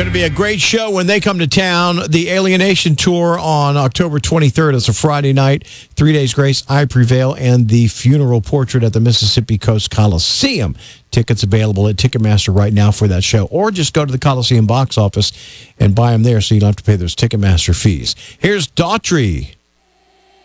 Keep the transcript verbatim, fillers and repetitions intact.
Going to be a great show when they come to town. The Alienation Tour on October twenty-third. It's a Friday night. Three Days Grace, I Prevail, and the Funeral Portrait at the Mississippi Coast Coliseum. Tickets available at Ticketmaster right now for that show. Or just go to the Coliseum box office and buy them there so you don't have to pay those Ticketmaster fees. Here's Daughtry.